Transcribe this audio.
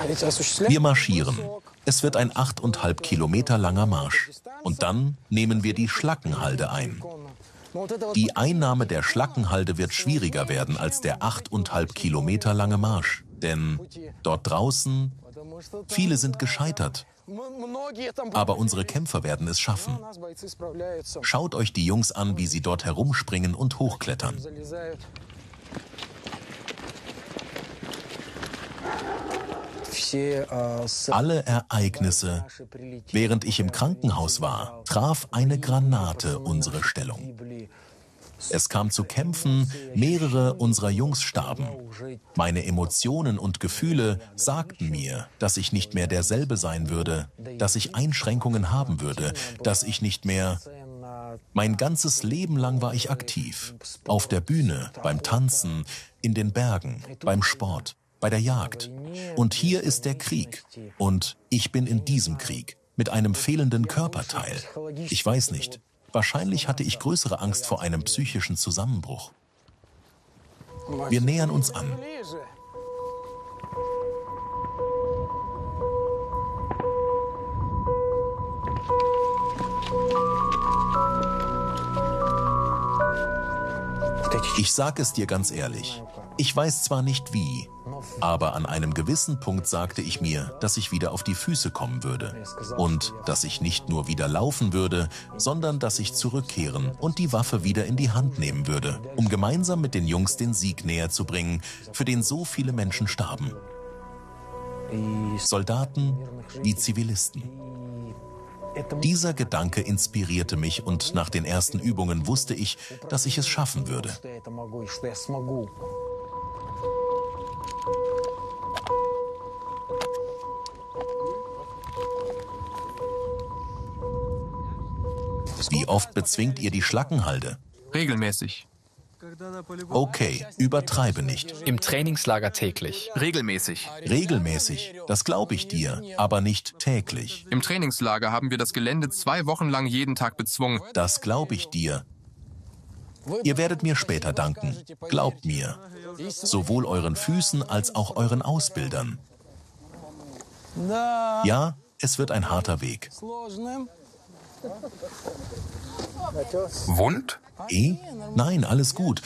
Wir marschieren. Es wird ein 8,5 Kilometer langer Marsch. Und dann nehmen wir die Schlackenhalde ein. Die Einnahme der Schlackenhalde wird schwieriger werden als der 8,5 Kilometer lange Marsch. Denn dort draußen, viele sind gescheitert. Aber unsere Kämpfer werden es schaffen. Schaut euch die Jungs an, wie sie dort herumspringen und hochklettern. Alle Ereignisse, während ich im Krankenhaus war, traf eine Granate unsere Stellung. Es kam zu Kämpfen, mehrere unserer Jungs starben. Meine Emotionen und Gefühle sagten mir, dass ich nicht mehr derselbe sein würde, dass ich Einschränkungen haben würde, dass ich nicht mehr... Mein ganzes Leben lang war ich aktiv. Auf der Bühne, beim Tanzen, in den Bergen, beim Sport, bei der Jagd. Und hier ist der Krieg. Und ich bin in diesem Krieg, mit einem fehlenden Körperteil. Ich weiß nicht. Wahrscheinlich hatte ich größere Angst vor einem psychischen Zusammenbruch. Wir nähern uns an. Ich sage es dir ganz ehrlich. Ich weiß zwar nicht wie, aber an einem gewissen Punkt sagte ich mir, dass ich wieder auf die Füße kommen würde. Und dass ich nicht nur wieder laufen würde, sondern dass ich zurückkehren und die Waffe wieder in die Hand nehmen würde, um gemeinsam mit den Jungs den Sieg näher zu bringen, für den so viele Menschen starben. Soldaten wie Zivilisten. Dieser Gedanke inspirierte mich und nach den ersten Übungen wusste ich, dass ich es schaffen würde. Wie oft bezwingt ihr die Schlackenhalde? Regelmäßig. Okay, übertreibe nicht. Im Trainingslager täglich. Regelmäßig. Regelmäßig, das glaube ich dir, aber nicht täglich. Im Trainingslager haben wir das Gelände 2 Wochen lang jeden Tag bezwungen. Das glaube ich dir. Ihr werdet mir später danken. Glaubt mir. Sowohl euren Füßen als auch euren Ausbildern. Ja, es wird ein harter Weg. Wund? Nein, alles gut.